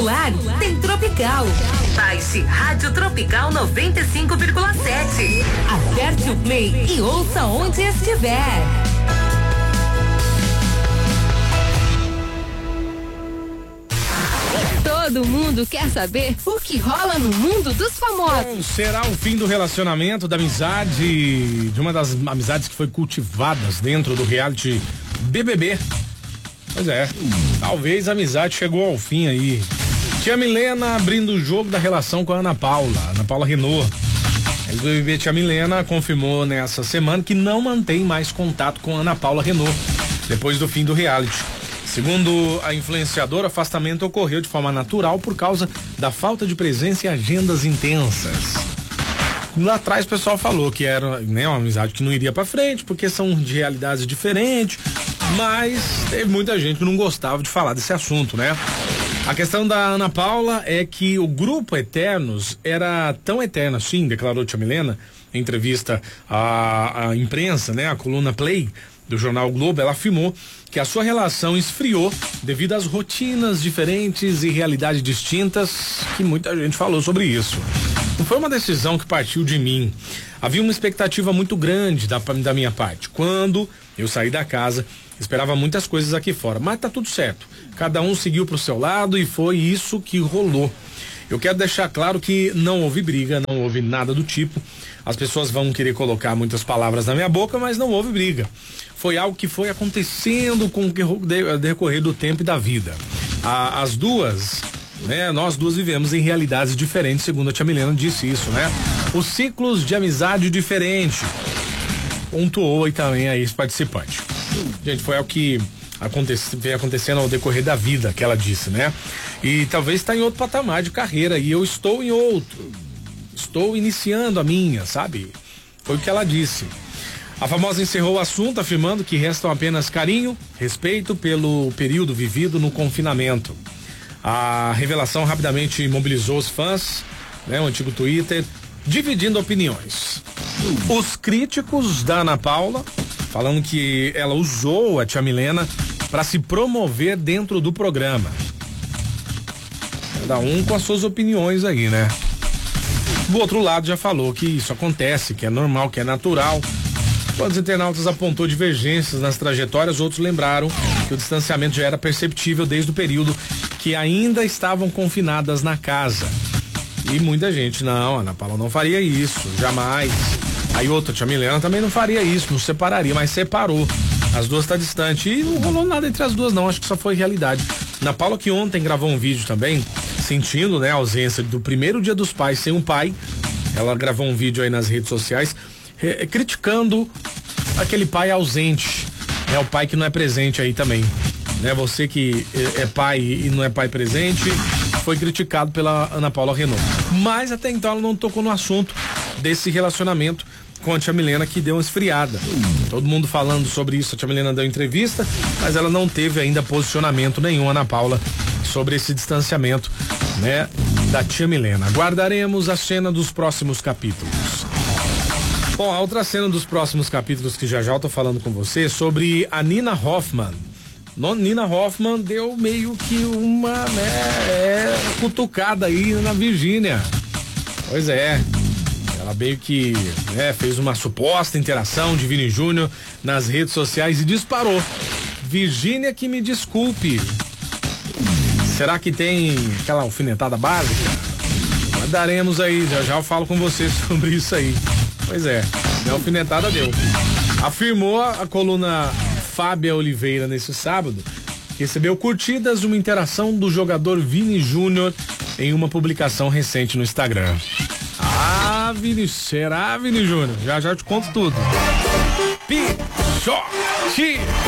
celular, tem Tropical. Baixe Rádio Tropical 95,7. Aperte o play e ouça onde estiver. Todo mundo quer saber o que rola no mundo dos famosos. Bom, será o fim do relacionamento, da amizade, de uma das amizades que foi cultivadas dentro do reality BBB. Pois é, talvez a amizade chegou ao fim aí. Tia Milena abrindo o jogo da relação com a Ana Paula Renault. A ex-BBB Tia Milena confirmou nessa semana que não mantém mais contato com a Ana Paula Renault depois do fim do reality. Segundo a influenciadora, o afastamento ocorreu de forma natural por causa da falta de presença e agendas intensas. Lá atrás o pessoal falou que era, né, uma amizade que não iria pra frente, porque são de realidades diferentes, mas teve muita gente que não gostava de falar desse assunto, né? A questão da Ana Paula é que o grupo Eternos era tão eterno assim, declarou Tia Milena em entrevista à imprensa, né, a coluna Play do jornal Globo. Ela afirmou que a sua relação esfriou devido às rotinas diferentes e realidades distintas, que muita gente falou sobre isso. Não foi uma decisão que partiu de mim. Havia uma expectativa muito grande da minha parte. Quando eu saí da casa, esperava muitas coisas aqui fora, mas tá tudo certo. Cada um seguiu pro seu lado e foi isso que rolou. Eu quero deixar claro que não houve briga, não houve nada do tipo. As pessoas vão querer colocar muitas palavras na minha boca, mas não houve briga. Foi algo que foi acontecendo com o decorrer do tempo e da vida. As duas, né, nós duas vivemos em realidades diferentes, segundo a Tia Milena disse isso, né? Os ciclos de amizade diferente. Pontuou aí também aí esse participante. Gente, foi algo que vem acontecendo ao decorrer da vida, que ela disse, né? E talvez está em outro patamar de carreira e eu estou em outro. Estou iniciando a minha, sabe? Foi o que ela disse. A famosa encerrou o assunto afirmando que restam apenas carinho, respeito pelo período vivido no confinamento. A revelação rapidamente mobilizou os fãs, né, o antigo Twitter, dividindo opiniões. Os críticos da Ana Paula falando que ela usou a Tia Milena para se promover dentro do programa. Cada um com as suas opiniões aí, né? Do outro lado já falou que isso acontece, que é normal, que é natural. Quando os internautas apontou divergências nas trajetórias, outros lembraram que o distanciamento já era perceptível desde o período que ainda estavam confinadas na casa. E muita gente, não, a Ana Paula não faria isso, jamais. Aí outra, Tia Milena também não faria isso, não separaria, mas separou. As duas tá distante e não rolou nada entre as duas não, acho que só foi realidade. Ana Paula, que ontem gravou um vídeo também, sentindo, né, a ausência do primeiro Dia dos Pais sem um pai, ela gravou um vídeo aí nas redes sociais, criticando aquele pai ausente, né, o pai que não é presente aí também, né, você que é pai e não é pai presente, foi criticado pela Ana Paula Renault, mas até então ela não tocou no assunto desse relacionamento com a Tia Milena, que deu uma esfriada. Todo mundo falando sobre isso, a Tia Milena deu entrevista, mas ela não teve ainda posicionamento nenhum, Ana Paula, sobre esse distanciamento, né, da Tia Milena. Aguardaremos a cena dos próximos capítulos. Bom, a outra cena dos próximos capítulos que já eu tô falando com você sobre a Nina Hoffman. Nina Hoffman deu meio que uma, né, cutucada aí na Virgínia. Pois é. Ela meio que, né, fez uma suposta interação de Vini Júnior nas redes sociais e disparou. Virgínia, que me desculpe. Será que tem aquela alfinetada básica? Daremos aí, já eu falo com você sobre isso aí. Pois é, a alfinetada deu. Afirmou a coluna Fábia Oliveira nesse sábado, que recebeu curtidas de uma interação do jogador Vini Júnior em uma publicação recente no Instagram. Vini, será, Vini Júnior? Já eu te conto tudo. Pichote!